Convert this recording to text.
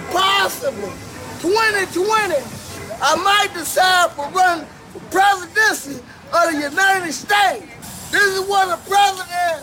that possibly 2020, I might decide for running for presidency of the United States. This is what the president